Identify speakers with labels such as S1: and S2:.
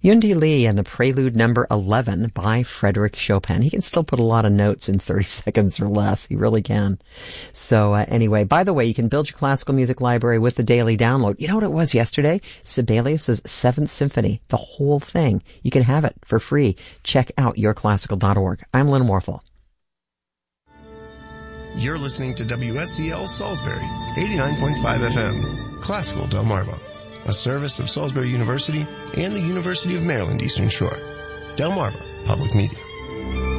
S1: Yundi Lee and the Prelude number 11 by Frédéric Chopin. He can still put a lot of notes in 30 seconds or less. He really can. So anyway, by the way, you can build your classical music library with the daily download. You know what it was yesterday? Sibelius's 7th Symphony, the whole thing. You can have it for free. Check out yourclassical.org. I'm Lynn Warfel.
S2: You're listening to WSCL Salisbury, 89.5 FM, Classical Delmarva, a service of Salisbury University and the University of Maryland Eastern Shore. Delmarva Public Media.